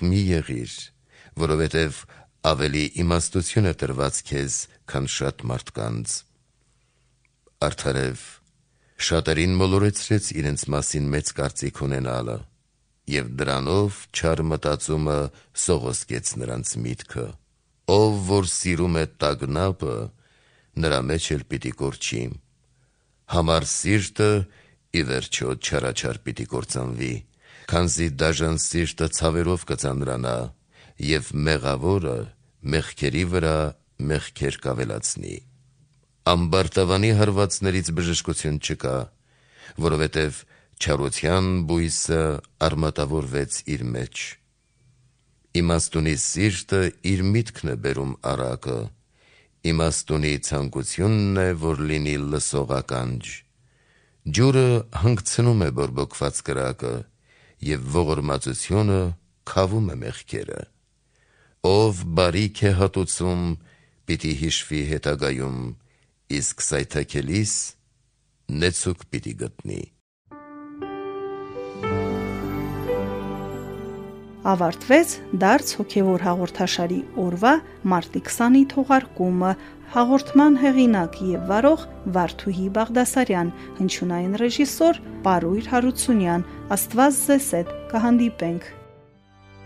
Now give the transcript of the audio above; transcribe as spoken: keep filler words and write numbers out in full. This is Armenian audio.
մի եղիր, որովհետև ավելի իմաստություն է տրված քեզ, քան շատ մարդկանց։ Արդարև, շատերին մոլորեցրեց իրենց մասին մեծ կարծիք ունենալը, և դրանով չար մտածումը սողոսկեց նրանց միտքը։ Ով որ սիրում է տագնապը, նրա մեջ էլ պիտի կորչի։ Համառ սիրտը ի վերջո չարաչար պիտի կործանվի, քանզի դաժան սիրտը ցավերով կծանրանա, և մեղավորը մեղքերի վրա մեղքեր կավելացնի։ Ամբարտավանի հարվածներից բժշկություն չկա, որովհետև չարության բույսը արմատավորվեց իր մեջ։ Իմաստունի սիրտը իր միտքն է բերում առակը, իմաստունի ցանկությունն է, որ լինի լսող ականջ։ Ջուրը հանգցնում է բորբոքված կրակը, և ողորմածությունը քավում է մեղքերը։ Ով բարիք է հատուցում, պիտի հիշվի հետագայում, իսկ սայթաքելիս նեցուկ պիտի գտնի։ Ավարտվեց դարձ հոգևոր հաղորդաշարի օրվա մարտի քսանի թողարկումը։ Հաղորդման հեղինակ և վարող Վարդուհի Բաղդասարյան, հնչյունային ռեժիսոր Պարույր Հարությունյան։ Աստված ձեզ հետ կհանդիպենք։